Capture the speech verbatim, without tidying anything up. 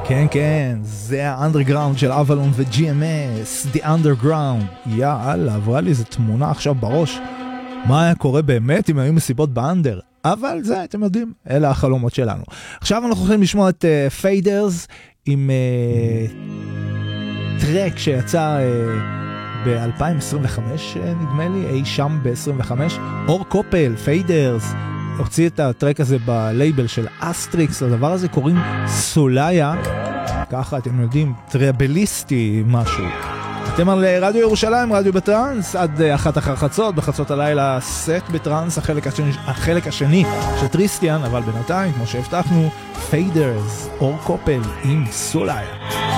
כן, כן, זה האנדרגראונד של אבלון ו-ג'י אם אס, The Underground. יאללה, עברה לי איזו תמונה עכשיו בראש. מה היה קורה באמת אם היו מסיבות באנדר? אבל זה, אתם יודעים, אלה החלומות שלנו. עכשיו אנחנו הולכים לשמוע את uh, Faders עם uh, טרק שיצא uh, ב-אלפיים עשרים וחמש, uh, נדמה לי, אי שם ב-עשרים וחמש. אור קופל, Faders, הוציא את הטרק הזה בלייבל של אסטריקס. לדבר הזה קוראים סולאיה, ככה אתם יודעים, טריאבליסטי משהו. אתם על רדיו ירושלים, רדיו בטרנס, עד אחת אחר חצות, בחצות הלילה סט בטרנס, החלק השני, החלק השני של טריסטיאן, אבל בינתיים, כמו שהבטחנו, פיידרס, אור קופל עם סולאיה.